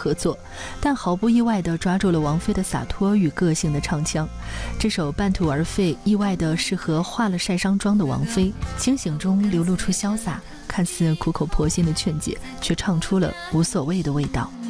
合作，但毫不意外地抓住了王菲的洒脱与个性的唱腔。这首《半途而废》意外地适合化了晒伤妆的王菲，清醒中流露出潇洒，看似苦口婆心的劝解，却唱出了无所谓的味道。